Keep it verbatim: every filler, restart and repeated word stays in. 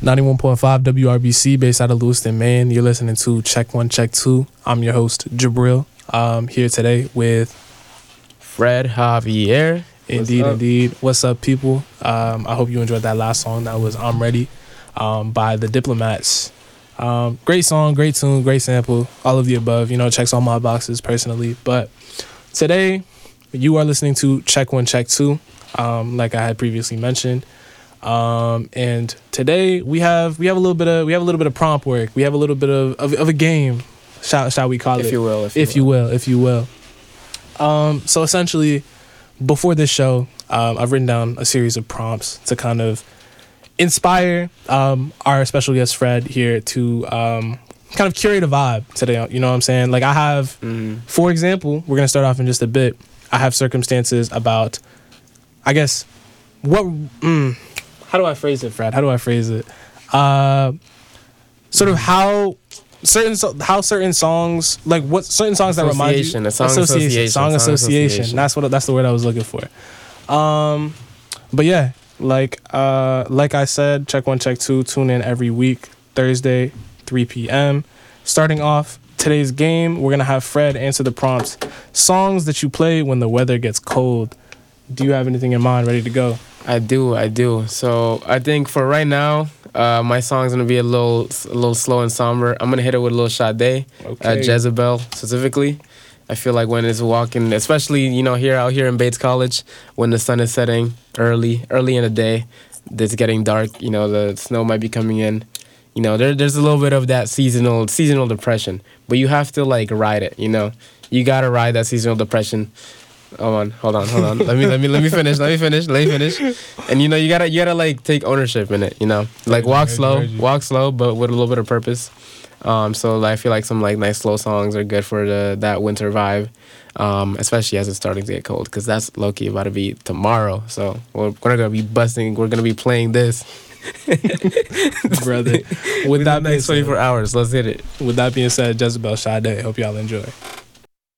ninety-one point five W R B C based out of Lewiston, Maine. You're listening to Check One, Check Two. I'm your host, Jabril. Um, here today with Fred Javier. Indeed, What's indeed. What's up, people? Um, I hope you enjoyed that last song. That was I'm Ready um, by The Diplomats. Um, great song, great tune, great sample, all of the above. You know, checks all my boxes personally. But today, you are listening to Check One, Check Two, um, like I had previously mentioned. Um, and today we have we have a little bit of we have a little bit of prompt work. We have a little bit of of, of a game, shall shall we call if it? You will, if you if will, you will, if you will. Um, so essentially, before this show, um, I've written down a series of prompts to kind of inspire um, our special guest Fred here to um, kind of curate a vibe today. You know what I'm saying? Like I have, mm. for example, we're gonna start off in just a bit. I have circumstances about, I guess, what. Mm, How do I phrase it, Fred? How do I phrase it? Uh, sort of how certain so, how certain songs, like what certain songs that remind you. Association, a song association. Song Song association. association. That's what. That's the word I was looking for. Um, but yeah, like uh, like I said, check one, check two. Tune in every week, Thursday, three p.m. Starting off today's game, we're gonna have Fred answer the prompts. Songs that you play when the weather gets cold. Do you have anything in mind, ready to go? I do, I do. So I think for right now, uh, my song's gonna be a little, a little slow and somber. I'm gonna hit it with a little Sade, Okay. uh, Jezebel specifically. I feel like when it's walking, especially you know here out here in Bates College, when the sun is setting early, early in the day, it's getting dark. You know the snow might be coming in. You know there, there's a little bit of that seasonal, seasonal depression, but you have to like ride it. You know, you gotta ride that seasonal depression. Hold on, hold on, hold on. let me, let me, let me finish. Let me finish. Let me finish. And you know, you gotta, you gotta like take ownership in it. You know, like walk slow, walk slow, but with a little bit of purpose. Um, so like, I feel like some like nice slow songs are good for the that winter vibe, um, especially as it's starting to get cold, because that's low key about to be tomorrow. So we're, we're gonna be busting. We're gonna be playing this, brother. With that being next twenty-four hours, let's hit it. With that being said, Jezebel Sade. Hope y'all enjoy.